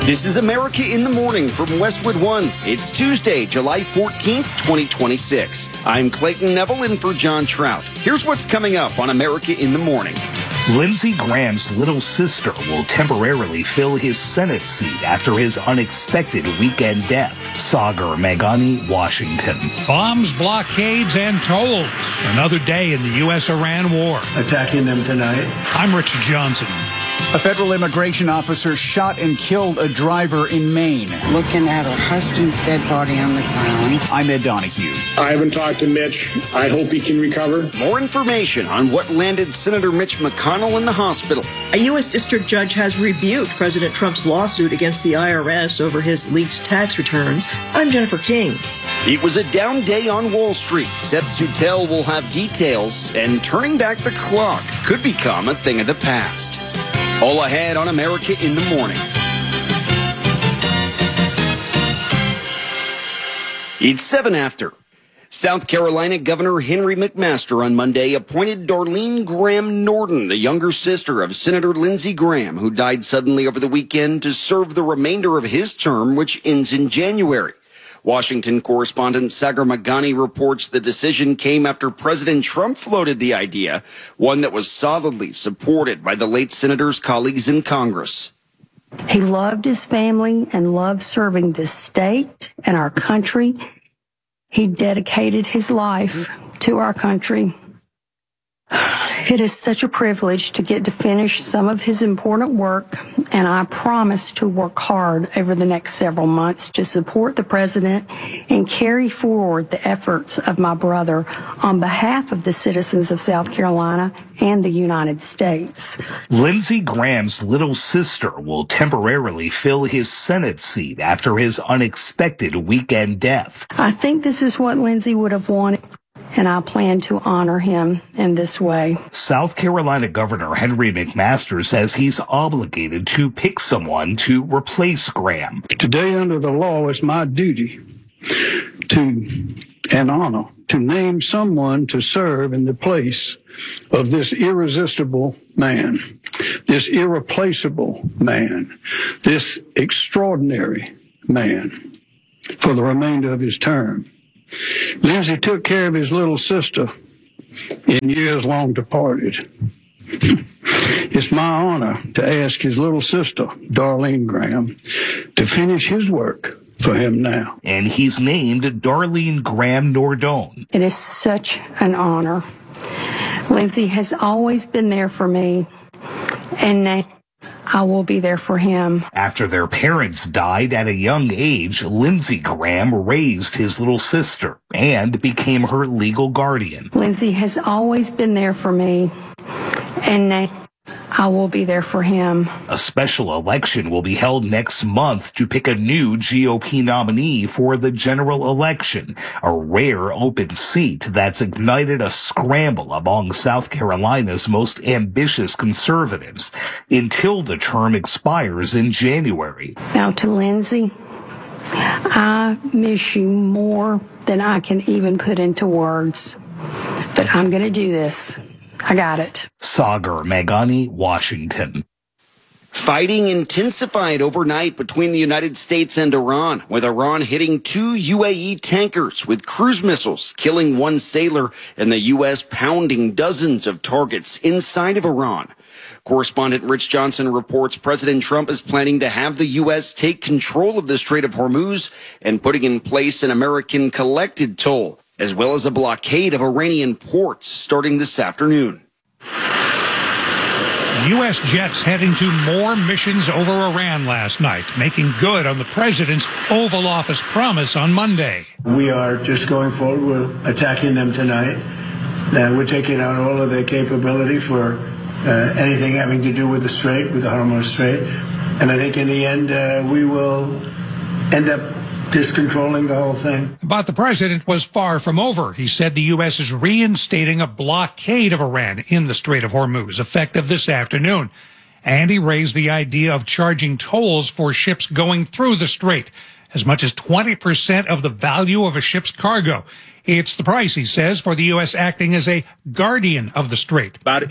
This is America in the Morning from Westwood One. It's Tuesday, July 14th, 2026. I'm Clayton Neville in for John Trout. Here's what's coming up on America in the Morning. Lindsey Graham's little sister will temporarily fill his Senate seat after his unexpected weekend death. Sagar Meghani, Washington. Bombs, blockades, and tolls. Another day in the U.S.-Iran war. Attacking them tonight. I'm Rich Johnson. A federal immigration officer shot and killed a driver in Maine. Looking at her husband's dead body on the ground. I'm Ed Donahue. I haven't talked to Mitch. I hope he can recover. More information on what landed Senator Mitch McConnell in the hospital. A U.S. district judge has rebuked President Trump's lawsuit against the IRS over his leaked tax returns. I'm Jennifer King. It was a down day on Wall Street. Seth Sutel will have details, and turning back the clock could become a thing of the past. All ahead on America in the Morning. It's 7 after. South Carolina Governor Henry McMaster on Monday appointed Darlene Graham Norton, the younger sister of Senator Lindsey Graham, who died suddenly over the weekend, to serve the remainder of his term, which ends in January. Washington correspondent Sagar Meghani reports the decision came after President Trump floated the idea, one that was solidly supported by the late senator's colleagues in Congress. He loved his family and loved serving this state and our country. He dedicated his life to our country. It is such a privilege to get to finish some of his important work, and I promise to work hard over the next several months to support the president and carry forward the efforts of my brother on behalf of the citizens of South Carolina and the United States. Lindsey Graham's little sister will temporarily fill his Senate seat after his unexpected weekend death. I think this is what Lindsey would have wanted, and I plan to honor him in this way. South Carolina Governor Henry McMaster says he's obligated to pick someone to replace Graham. Today, under the law, it's my duty and honor to name someone to serve in the place of this irresistible man, this irreplaceable man, this extraordinary man for the remainder of his term. Lindsey took care of his little sister in years long departed. It's my honor to ask his little sister, Darlene Graham, to finish his work for him now. And he's named Darlene Graham Norton. It is such an honor. Lindsey has always been there for me, and now I will be there for him. After their parents died at a young age, Lindsey Graham raised his little sister and became her legal guardian. Lindsey has always been there for me, and now I will be there for him. A special election will be held next month to pick a new GOP nominee for the general election, a rare open seat that's ignited a scramble among South Carolina's most ambitious conservatives until the term expires in January. Now to Lindsey, I miss you more than I can even put into words, but I'm going to do this. I got it. Sagar Meghani, Washington. Fighting intensified overnight between the United States and Iran, with Iran hitting 2 UAE tankers with cruise missiles, killing 1 sailor, and the U.S. pounding dozens of targets inside of Iran. Correspondent Rich Johnson reports President Trump is planning to have the U.S. take control of the Strait of Hormuz and putting in place an American collected toll, as well as a blockade of Iranian ports starting this afternoon. U.S. jets heading to more missions over Iran last night, making good on the president's Oval Office promise on Monday. We are just going forward. We're attacking them tonight. We're taking out all of their capability for anything having to do with the Strait, with the Hormuz Strait. And I think in the end, we will end up discontrolling the whole thing. But the president was far from over. He said the U.S. is reinstating a blockade of Iran in the Strait of Hormuz, effective this afternoon. And he raised the idea of charging tolls for ships going through the strait. as much as 20% of the value of a ship's cargo. It's the price, he says, for the U.S. acting as a guardian of the strait. An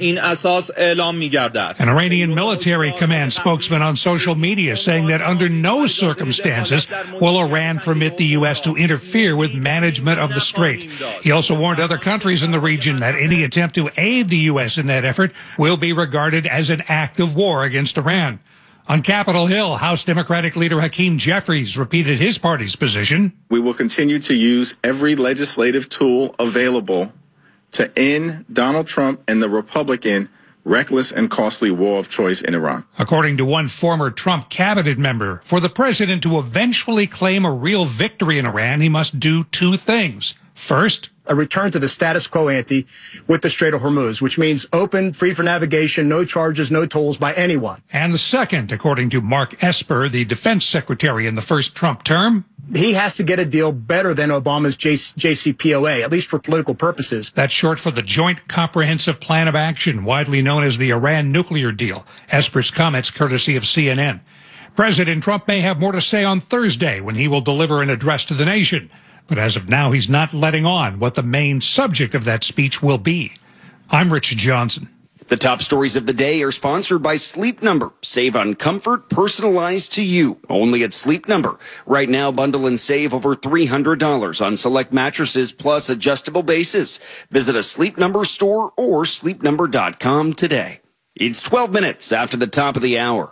Iranian military command spokesman on social media saying that under no circumstances will Iran permit the U.S. to interfere with management of the strait. He also warned other countries in the region that any attempt to aid the U.S. in that effort will be regarded as an act of war against Iran. On Capitol Hill, House Democratic leader Hakeem Jeffries repeated his party's position. We will continue to use every legislative tool available to end Donald Trump and the Republican reckless and costly war of choice in Iran. According to one former Trump cabinet member, for the president to eventually claim a real victory in Iran, he must do two things. First, a return to the status quo ante with the Strait of Hormuz, which means open, free for navigation, no charges, no tolls by anyone. And the second, according to Mark Esper, the defense secretary in the first Trump term, he has to get a deal better than Obama's JCPOA, at least for political purposes. That's short for the Joint Comprehensive Plan of Action, widely known as the Iran nuclear deal. Esper's comments courtesy of CNN. President Trump may have more to say on Thursday when he will deliver an address to the nation. But as of now, he's not letting on what the main subject of that speech will be. I'm Rich Johnson. The top stories of the day are sponsored by Sleep Number. Save on comfort personalized to you. Only at Sleep Number. Right now, bundle and save over $300 on select mattresses plus adjustable bases. Visit a Sleep Number store or sleepnumber.com today. It's 12 minutes after the top of the hour.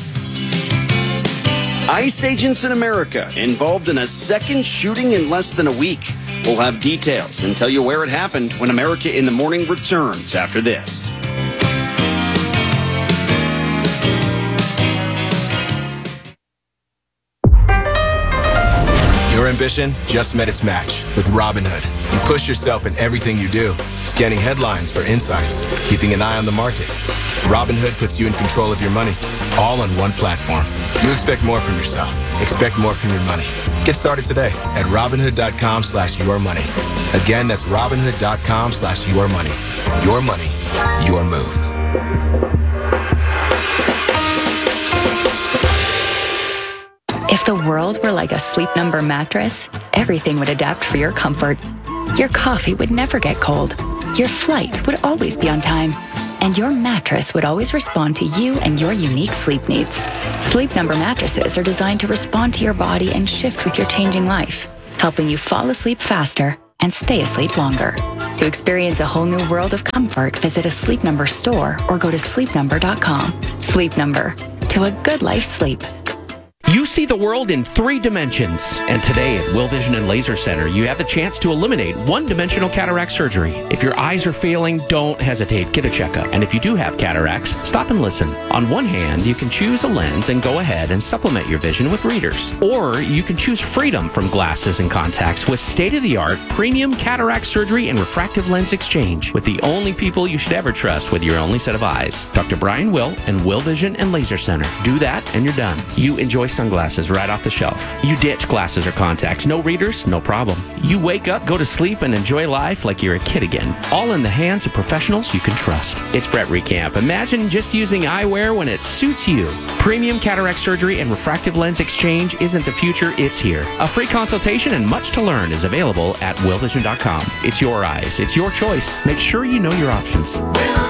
ICE agents in America involved in a second shooting in less than a week. We'll have details and tell you where it happened when America in the Morning returns after this. Your ambition just met its match with Robinhood. You push yourself in everything you do, scanning headlines for insights, keeping an eye on the market. Robinhood puts you in control of your money, all on one platform. You expect more from yourself. Expect more from your money. Get started today at Robinhood.com/yourmoney. Again, that's Robinhood.com/yourmoney. Your money, your move. If the world were like a Sleep Number mattress, everything would adapt for your comfort. Your coffee would never get cold. Your flight would always be on time. And your mattress would always respond to you and your unique sleep needs. Sleep Number mattresses are designed to respond to your body and shift with your changing life, helping you fall asleep faster and stay asleep longer. To experience a whole new world of comfort, visit a Sleep Number store or go to sleepnumber.com. Sleep Number. To a good life sleep. You see the world in 3 dimensions. And today at Will Vision and Laser Center, you have the chance to eliminate one-dimensional cataract surgery. If your eyes are failing, don't hesitate. Get a checkup. And if you do have cataracts, stop and listen. On one hand, you can choose a lens and go ahead and supplement your vision with readers. Or you can choose freedom from glasses and contacts with state-of-the-art premium cataract surgery and refractive lens exchange with the only people you should ever trust with your only set of eyes. Dr. Brian Will and Will Vision and Laser Center. Do that and you're done. You enjoy sunglasses right off the shelf. You ditch glasses or contacts. No readers? No problem. You wake up, go to sleep, and enjoy life like you're a kid again. All in the hands of professionals you can trust. It's Brett Recamp. Imagine just using eyewear when it suits you. Premium cataract surgery and refractive lens exchange isn't the future, it's here. A free consultation and much to learn is available at willvision.com. It's your eyes. It's your choice. Make sure you know your options.